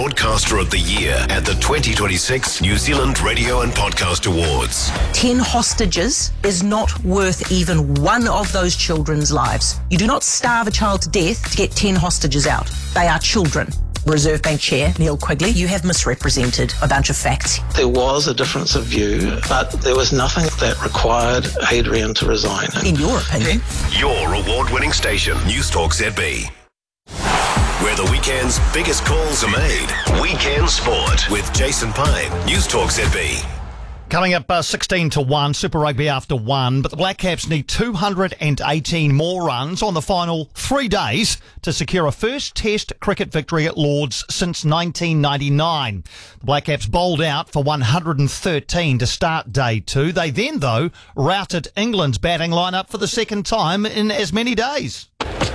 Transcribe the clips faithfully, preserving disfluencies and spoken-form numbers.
Broadcaster of the Year at the twenty twenty-six New Zealand Radio and Podcast Awards. Ten hostages is not worth even one of those children's lives. You do not starve a child to death to get ten hostages out. They are children. Reserve Bank Chair Neil Quigley, you have misrepresented a bunch of facts. There was a difference of view, but there was nothing that required Adrian to resign. In your opinion? Your award-winning station, News Talk Z B. Where the weekend's biggest calls are made. Weekend Sport with Jason Pine, News Talk Z B. Coming up uh, sixteen to one, Super Rugby after one, but the Black Caps need two hundred eighteen more runs on the final three days to secure a first Test cricket victory at Lord's since nineteen ninety-nine. The Black Caps bowled out for one hundred thirteen to start day two. They then, though, routed England's batting lineup for the second time in as many days.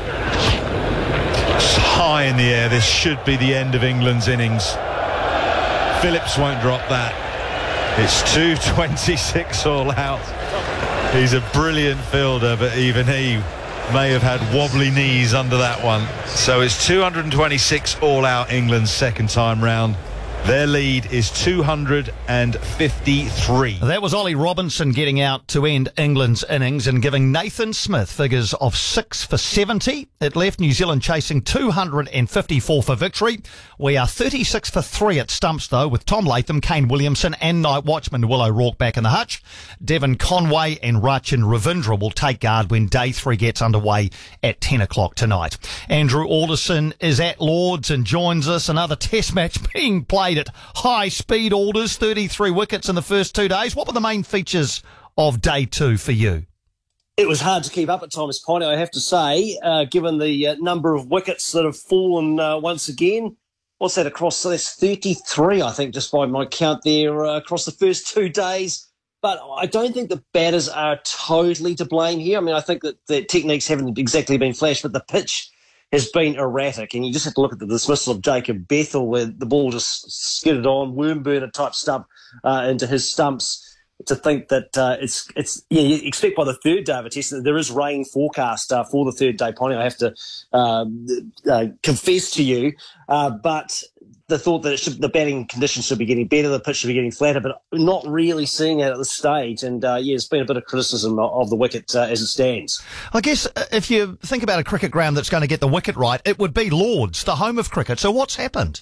It's high in the air. This should be the end of England's innings. Phillips won't drop that. It's two twenty-six all out. He's a brilliant fielder, but even he may have had wobbly knees under that one. So it's two hundred twenty-six all out, England's second time round. Their lead is two hundred fifty-three. That was Ollie Robinson getting out to end England's innings and giving Nathan Smith figures of six for seventy. It left New Zealand chasing two hundred fifty-four for victory. We are thirty-six for three at stumps, though, with Tom Latham, Kane Williamson and night watchman Will O'Rourke back in the hutch. Devon Conway and Rachin Ravindra will take guard when day three gets underway at ten o'clock tonight. Andrew Alderson is at Lord's and joins us. Another test match being played at high speed. Alders, thirty-three wickets in the first two days. What were the main features of day two for you? It was hard to keep up at Thomas Piney, I have to say, uh, given the uh, number of wickets that have fallen uh, once again. What's that across? So that's thirty-three, I think, just by my count there, uh, across the first two days. But I don't think the batters are totally to blame here. I mean, I think that the techniques haven't exactly been flashed, but the pitch has been erratic, and you just have to look at the dismissal of Jacob Bethel, where the ball just skidded on, worm burner type stump uh, into his stumps. To think that uh, it's it's yeah, you expect by the third day of a test that there is rain forecast uh, for the third day, Ponty. I have to um, uh, confess to you, uh, but the thought that it should, the batting conditions should be getting better, the pitch should be getting flatter, but not really seeing it at this stage. And uh, yeah, it's been a bit of criticism of the wicket uh, as it stands. I guess uh, if you think about a cricket ground that's going to get the wicket right, it would be Lord's, the home of cricket. So what's happened?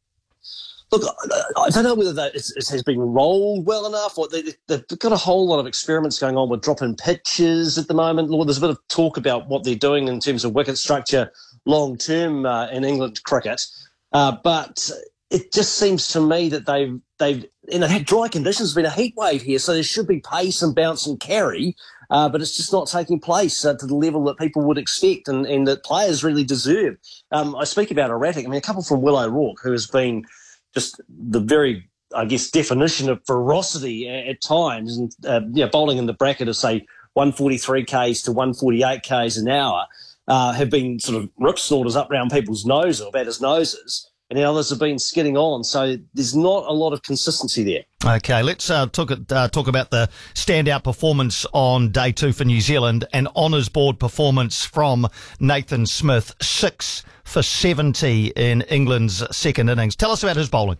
Look, I don't know whether that it has been rolled well enough, or they, they've got a whole lot of experiments going on with drop-in pitches at the moment. Lord, there's a bit of talk about what they're doing in terms of wicket structure long-term uh, in England cricket. Uh, but it just seems to me that they've, they've you know, had dry conditions, there's been a heat wave here, so there should be pace and bounce and carry, uh, but it's just not taking place uh, to the level that people would expect and, and that players really deserve. Um, I speak about erratic. I mean, a couple from Will O'Rourke, who has been just the very, I guess, definition of ferocity at, at times, and uh, you know, bowling in the bracket of, say, one forty-three kays to one forty-eight kays an hour, uh, have been sort of rip snorters up round people's noses, or batters' noses, and the others have been skidding on. So there's not a lot of consistency there. Okay, let's uh, talk, uh, talk about the standout performance on day two for New Zealand, an honours board performance from Nathan Smith, six for seventy in England's second innings. Tell us about his bowling.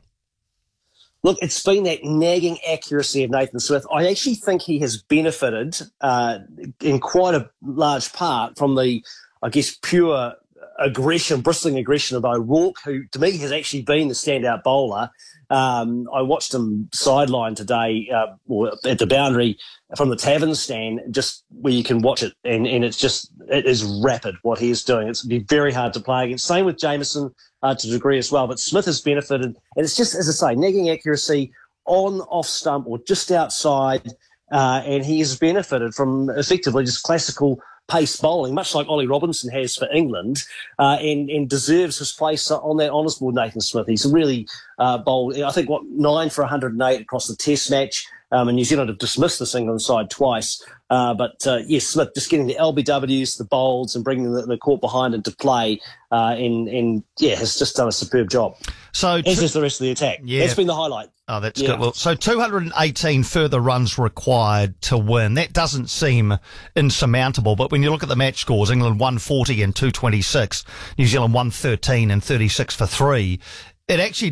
Look, it's been that nagging accuracy of Nathan Smith. I actually think he has benefited uh, in quite a large part from the, I guess, pure aggression, bristling aggression of O'Rourke, who to me has actually been the standout bowler. Um, I watched him sideline today, uh, or at the boundary from the tavern stand, just where you can watch it, and, and it's just, it is rapid what he is doing. It's be very hard to play against. Same with Jameson uh, to a degree as well, but Smith has benefited, and it's just, as I say, nagging accuracy on, off stump, or just outside, uh, and he has benefited from effectively just classical pace bowling, much like Ollie Robinson has for England, uh, and, and deserves his place on that honours board, Nathan Smith. He's really uh, bowled, I think, what, nine for one hundred eight across the test match, um, and New Zealand have dismissed this England side twice. Uh, but, uh, yes, Smith just getting the L B Ws, the bowls, and bringing the, the court behind into play, uh, and, and, yeah, has just done a superb job. So, As is the rest of the attack. Yeah. That's been the highlight. Oh, that's Yeah. good. Well, so two hundred eighteen further runs required to win. That doesn't seem insurmountable, but when you look at the match scores, England one forty and two twenty-six, New Zealand one thirteen and thirty-six for three, it actually